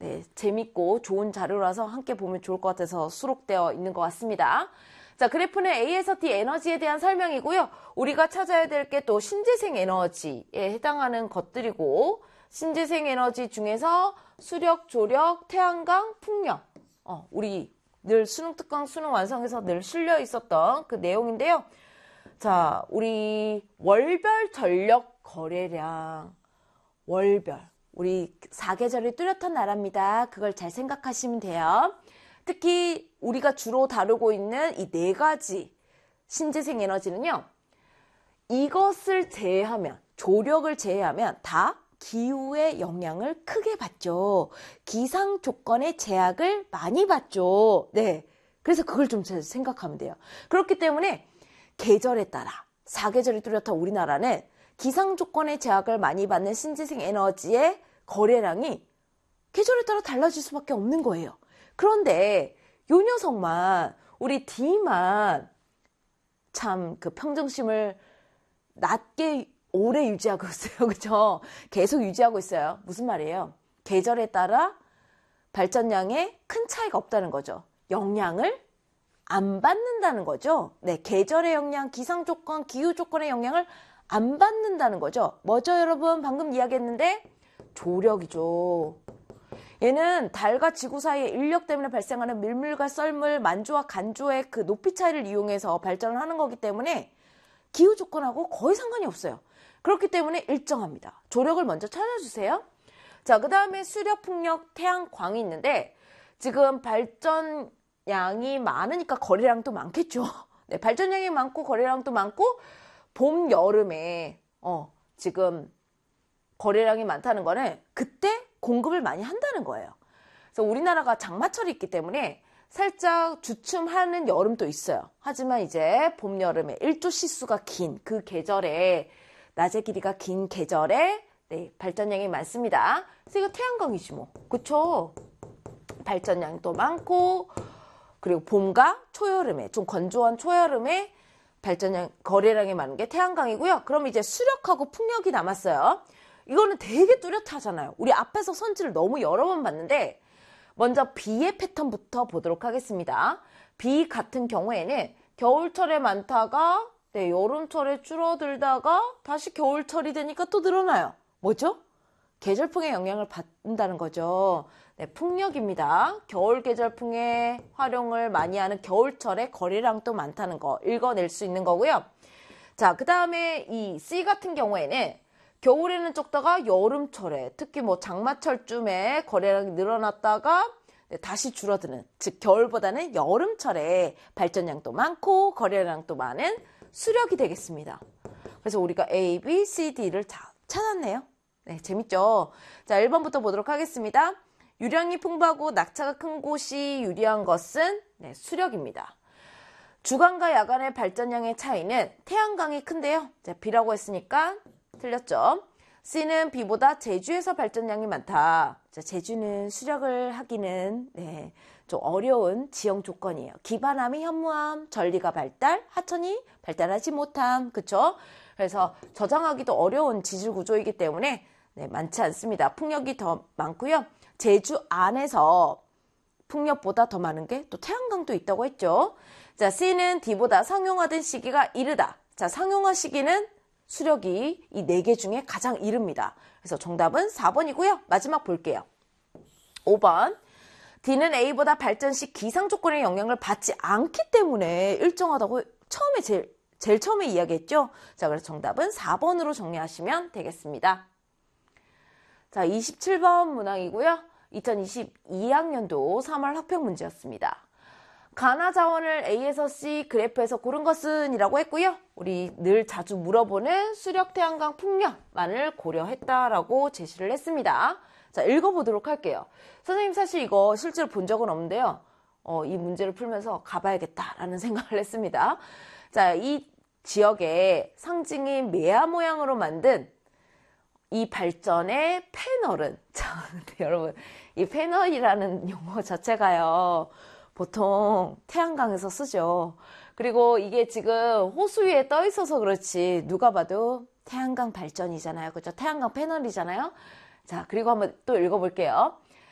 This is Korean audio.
네, 재밌고 좋은 자료라서 함께 보면 좋을 것 같아서 수록되어 있는 것 같습니다. 자, 그래프는 A에서 D 에너지에 대한 설명이고요. 우리가 찾아야 될 게 또 신재생 에너지에 해당하는 것들이고, 신재생 에너지 중에서 수력, 조력, 태양광, 풍력. 우리 늘 수능 특강 수능 완성에서 늘 실려 있었던 그 내용인데요. 자, 우리 월별 전력 거래량, 월별. 우리 사계절이 뚜렷한 나라입니다. 그걸 잘 생각하시면 돼요. 특히 우리가 주로 다루고 있는 이 4가지 신재생 에너지는요. 이것을 제외하면, 조력을 제외하면 다 기후의 영향을 크게 받죠. 기상 조건의 제약을 많이 받죠. 네. 그래서 그걸 좀 잘 생각하면 돼요. 그렇기 때문에 계절에 따라, 사계절이 뚜렷한 우리나라는 기상 조건의 제약을 많이 받는 신재생 에너지의 거래량이 계절에 따라 달라질 수밖에 없는 거예요. 그런데 요 녀석만, 우리 D만 참 그 평정심을 낮게 오래 유지하고 있어요. 그죠? 계속 유지하고 있어요. 무슨 말이에요? 계절에 따라 발전량에 큰 차이가 없다는 거죠. 영향을 안 받는다는 거죠. 네, 계절의 영향, 기상 조건, 기후 조건의 영향을 안 받는다는 거죠. 뭐죠, 여러분? 방금 이야기했는데 조력이죠. 얘는 달과 지구 사이의 인력 때문에 발생하는 밀물과 썰물, 만조와 간조의 그 높이 차이를 이용해서 발전을 하는 거기 때문에 기후 조건하고 거의 상관이 없어요. 그렇기 때문에 일정합니다. 조력을 먼저 찾아주세요. 자, 그 다음에 수력, 풍력, 태양, 광이 있는데 지금 발전량이 많으니까 거래량도 많겠죠. 네, 발전량이 많고 거래량도 많고 봄, 여름에 지금 거래량이 많다는 거는 그때 공급을 많이 한다는 거예요. 그래서 우리나라가 장마철이 있기 때문에 살짝 주춤하는 여름도 있어요. 하지만 이제 봄, 여름에 일조 시수가 긴 그 계절에, 낮의 길이가 긴 계절에 네, 발전량이 많습니다. 그래서 이거 태양광이지 뭐. 그쵸? 발전량도 많고, 그리고 봄과 초여름에, 좀 건조한 초여름에 발전량, 거래량이 많은 게 태양광이고요. 그럼 이제 수력하고 풍력이 남았어요. 이거는 되게 뚜렷하잖아요. 우리 앞에서 선지를 너무 여러 번 봤는데 먼저 비의 패턴부터 보도록 하겠습니다. 비 같은 경우에는 겨울철에 많다가 네, 여름철에 줄어들다가 다시 겨울철이 되니까 또 늘어나요. 뭐죠? 계절풍의 영향을 받는다는 거죠. 네, 풍력입니다. 겨울 계절풍의 활용을 많이 하는 겨울철에 거래량도 많다는 거 읽어낼 수 있는 거고요. 자, 그 다음에 이 C 같은 경우에는 겨울에는 적다가 여름철에, 특히 뭐 장마철쯤에 거래량이 늘어났다가 다시 줄어드는, 즉 겨울보다는 여름철에 발전량도 많고 거래량도 많은 수력이 되겠습니다. 그래서 우리가 A, B, C, D를 다 찾았네요. 네, 재밌죠? 자, 1번부터 보도록 하겠습니다. 유량이 풍부하고 낙차가 큰 곳이 유리한 것은 네, 수력입니다. 주간과 야간의 발전량의 차이는 태양광이 큰데요. 자, B라고 했으니까 틀렸죠. C는 B보다 제주에서 발전량이 많다. 자, 제주는 수력을 하기는 네, 좀 어려운 지형 조건이에요. 기반함이 현무암, 전리가 발달, 하천이 발달하지 못함. 그쵸? 그래서 저장하기도 어려운 지질 구조이기 때문에 네, 많지 않습니다. 풍력이 더 많고요. 제주 안에서 풍력보다 더 많은 게 또 태양광도 있다고 했죠. 자, C는 D보다 상용화된 시기가 이르다. 자, 상용화 시기는 수력이 이 4개 중에 가장 이릅니다. 그래서 정답은 4번이고요. 마지막 볼게요. 5번. D는 A보다 발전 시 기상 조건의 영향을 받지 않기 때문에 일정하다고 처음에 제일 처음에 이야기했죠. 자, 그래서 정답은 4번으로 정리하시면 되겠습니다. 자, 27번 문항이고요. 2022학년도 3월 학평 문제였습니다. 가나 자원을 A에서 C 그래프에서 고른 것은 이라고 했고요. 우리 늘 자주 물어보는 수력, 태양광, 풍력만을 고려했다라고 제시를 했습니다. 자, 읽어보도록 할게요. 선생님 사실 이거 실제로 본 적은 없는데요. 이 문제를 풀면서 가봐야겠다라는 생각을 했습니다. 자, 이 지역의 상징인 매화 모양으로 만든 이 발전의 패널은 자, 근데 여러분 이 패널이라는 용어 자체가요. 보통 태양광에서 쓰죠. 그리고 이게 지금 호수 위에 떠 있어서 그렇지 누가 봐도 태양광 발전이잖아요. 그렇죠? 태양광 패널이잖아요. 자, 그리고 한번 또 읽어볼게요.